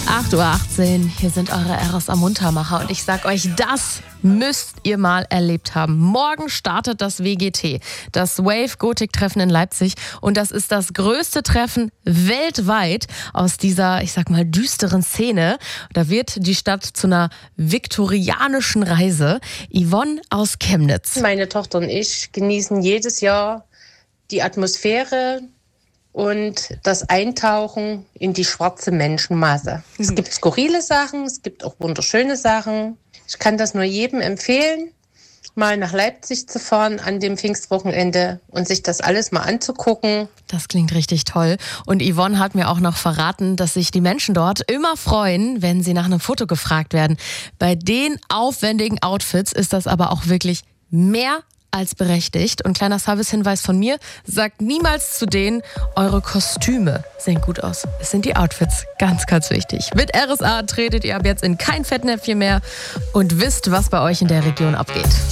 8:18 Uhr, hier sind eure RSA Muntermacher und ich sag euch, das müsst ihr mal erlebt haben. Morgen startet das WGT, das Wave Gothic Treffen in Leipzig, und das ist das größte Treffen weltweit aus dieser, ich sag mal, düsteren Szene. Da wird die Stadt zu einer viktorianischen Reise. Yvonne aus Chemnitz. Meine Tochter und ich genießen jedes Jahr die Atmosphäre und das Eintauchen in die schwarze Menschenmasse. Es gibt skurrile Sachen, es gibt auch wunderschöne Sachen. Ich kann das nur jedem empfehlen, mal nach Leipzig zu fahren an dem Pfingstwochenende und sich das alles mal anzugucken. Das klingt richtig toll. Und Yvonne hat mir auch noch verraten, dass sich die Menschen dort immer freuen, wenn sie nach einem Foto gefragt werden. Bei den aufwendigen Outfits ist das aber auch wirklich mehr als berechtigt. Und kleiner Servicehinweis von mir, sagt niemals zu denen, eure Kostüme sehen gut aus. Es sind die Outfits, ganz, ganz wichtig. Mit RSA tretet ihr ab jetzt in kein Fettnäpfchen mehr und wisst, was bei euch in der Region abgeht.